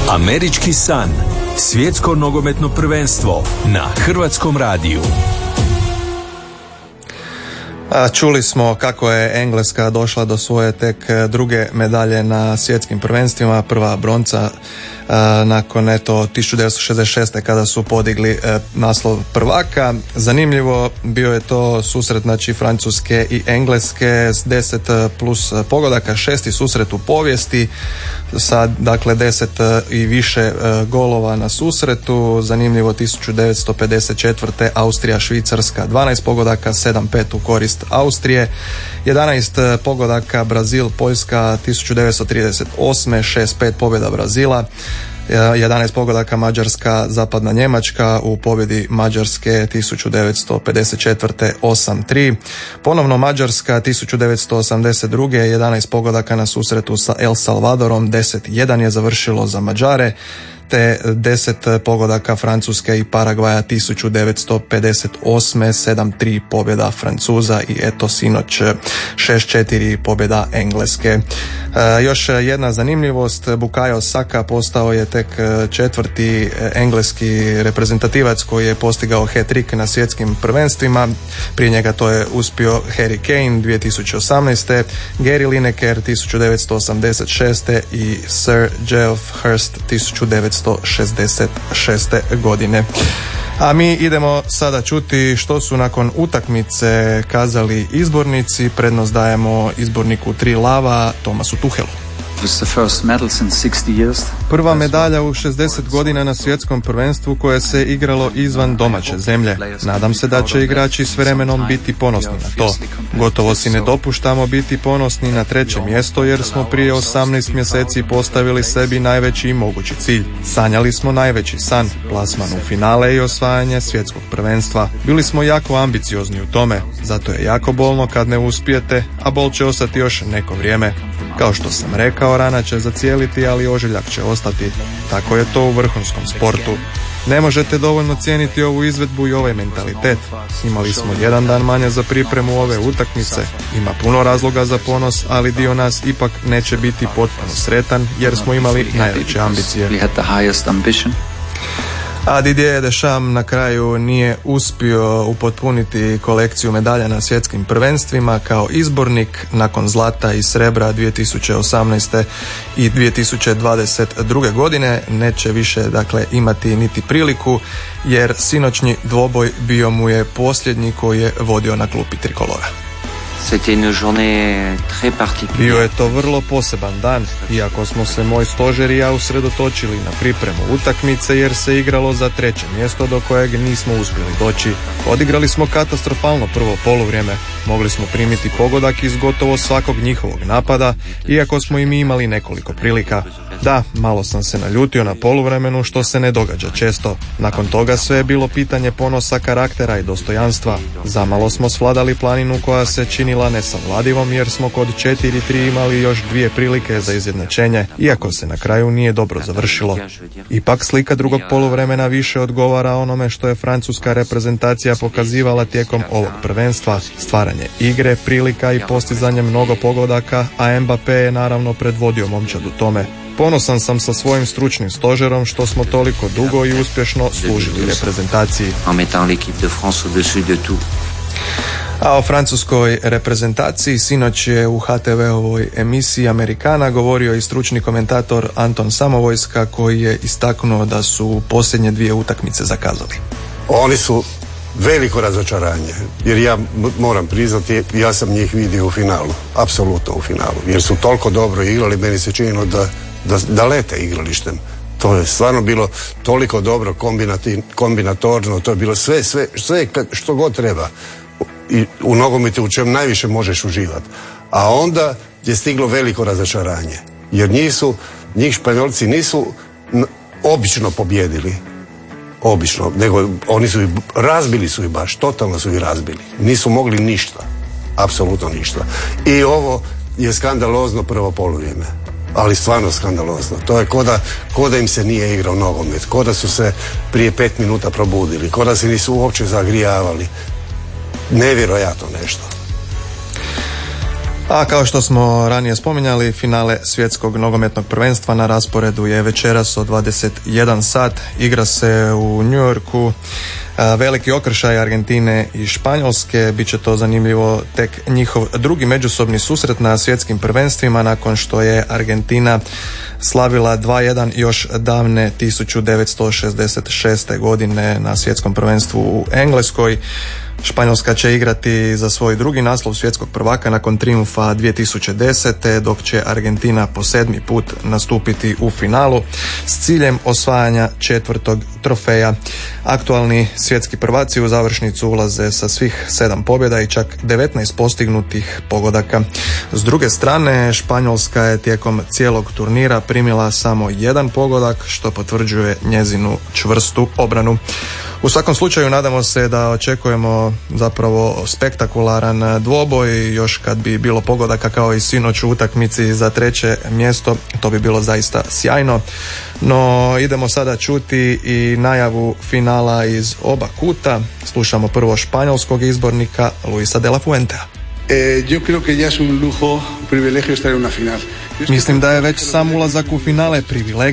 Američki san. Svjetsko nogometno prvenstvo na Hrvatskom radiju. Čuli smo kako je Engleska došla do svoje tek druge medalje na svjetskim prvenstvima, prva bronca nakon 1966. kada su podigli naslov prvaka. Zanimljivo, bio je to susret znači Francuske i Engleske s 10 plus pogodaka, šesti susret u povijesti sa dakle 10 i više golova na susretu. Zanimljivo, 1954. Austrija-Švicarska 12 pogodaka, 7-5 u korist Austrije, 11 pogodaka Brazil-Poljska 1938. 6-5 pobjeda Brazila, 11 pogodaka Mađarska, zapadna Njemačka u pobjedi Mađarske 1954. 8-3. Ponovno Mađarska 1982. 11 pogodaka na susretu sa El Salvadorom, 10-1 je završilo za Mađare, te 10 pogodaka Francuske i Paragvaja 1958. 7-3 pobjeda Francuza i eto sinoć 6-4 pobjeda Engleske. Još jedna zanimljivost, Bukayo Saka postao je tek četvrti engleski reprezentativac koji je postigao hat-trick na svjetskim prvenstvima. Prije njega to je uspio Harry Kane 2018. Gary Lineker 1986. i Sir Geoff Hurst 1966. godine. A mi idemo sada čuti što su nakon utakmice kazali izbornici. Prednost dajemo izborniku Tri lava, Thomasu Tuchelu. Prva medalja u 60 godina na svjetskom prvenstvu koje se igralo izvan domaće zemlje. Nadam se da će igrači s vremenom biti ponosni na to. Gotovo si ne dopuštamo biti ponosni na treće mjesto jer smo prije 18 mjeseci postavili sebi najveći mogući cilj. Sanjali smo najveći san, plasman u finale i osvajanje svjetskog prvenstva. Bili smo jako ambiciozni u tome, zato je jako bolno kad ne uspijete, a bol će ostati još neko vrijeme. Kao što sam rekao, rana će zacijeliti, ali ožiljak će ostati. Tako je to u vrhunskom sportu. Ne možete dovoljno cijeniti ovu izvedbu i ovaj mentalitet. Imali smo jedan dan manje za pripremu ove utakmice. Ima puno razloga za ponos, ali dio nas ipak neće biti potpuno sretan jer smo imali najveće ambicije. A Didier Deschamps na kraju nije uspio upotpuniti kolekciju medalja na svjetskim prvenstvima kao izbornik nakon zlata i srebra 2018. i 2022. godine. Neće više dakle imati niti priliku jer sinoćnji dvoboj bio mu je posljednji koji je vodio na klupi trikolora. Bio je to vrlo poseban dan, iako smo se moj stožer i ja usredotočili na pripremu utakmice jer se igralo za treće mjesto do kojeg nismo uspjeli doći. Odigrali smo katastrofalno prvo poluvrijeme, mogli smo primiti pogodak iz gotovo svakog njihovog napada, iako smo i mi imali nekoliko prilika. Da, malo sam se naljutio na poluvremenu, što se ne događa često. Nakon toga sve je bilo pitanje ponosa, karaktera i dostojanstva. Zamalo smo svladali planinu koja se činila nesavladivom jer smo kod 4-3 imali još dvije prilike za izjednačenje, iako se na kraju nije dobro završilo. Ipak slika drugog poluvremena više odgovara onome što je francuska reprezentacija pokazivala tijekom ovog prvenstva. Stvaranje igre, prilika i postizanje mnogo pogodaka, a Mbappé je naravno predvodio momčad u tome. Ponosan sam sa svojim stručnim stožerom što smo toliko dugo i uspješno služili reprezentaciji. A o francuskoj reprezentaciji sinoć je u HTV-ovoj emisiji Amerikana govorio i stručni komentator Anton Samovojska, koji je istaknuo da su posljednje dvije utakmice zakazali. Oni su veliko razočaranje, jer ja moram priznati, ja sam njih vidio u finalu, apsolutno u finalu, jer su toliko dobro igrali, meni se činilo da lete igralištem. To je stvarno bilo toliko dobro kombinatorno, to je bilo sve što god treba i u nogometu u čem najviše možeš uživati. A onda je stiglo veliko razočaranje, jer njih Španjolci nisu obično pobjedili, nego oni razbili su ih baš, totalno su ih razbili. Nisu mogli ništa, apsolutno ništa. I ovo je skandalozno prvo poluvrijeme, ali stvarno skandalozno. To je ko da im se nije igrao nogomet, ko da su se prije 5 minuta probudili, ko da se nisu uopće zagrijavali. Nevjerojatno nešto. A kao što smo ranije spominjali, finale svjetskog nogometnog prvenstva na rasporedu je večeras od 21 sat. Igra se u New Yorku. Veliki okršaj Argentine i Španjolske. Biće to zanimljivo tek njihov drugi međusobni susret na svjetskim prvenstvima nakon što je Argentina slavila 2-1 još davne 1966. godine na svjetskom prvenstvu u Engleskoj. Španjolska će igrati za svoj drugi naslov svjetskog prvaka nakon trijumfa 2010. dok će Argentina po 7. put nastupiti u finalu s ciljem osvajanja 4. trofeja. Aktualni svjetski prvaci u završnicu ulaze sa svih 7 pobjeda i čak 19 postignutih pogodaka. S druge strane, Španjolska je tijekom cijelog turnira primila samo 1 pogodak, što potvrđuje njezinu čvrstu obranu. U svakom slučaju nadamo se da očekujemo zapravo spektakularan dvoboj. Još kad bi bilo pogodaka kao i sinoć u utakmici za 3. mjesto, to bi bilo zaista sjajno. No idemo sada čuti i najavu finala iz oba kuta. Slušamo prvo španjolskog izbornika Luisa de la Fuentea. Yo creo que ya es un lujo, un privilegio estar en una final. Mislim da je već sam ulazak u finale privilegija